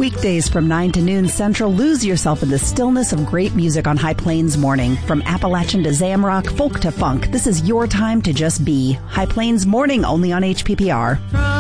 Weekdays from 9 to noon Central, lose yourself in the stillness of great music on High Plains Morning. From Appalachian to Zamrock, folk to funk, this is your time to just be. High Plains Morning, only on HPPR.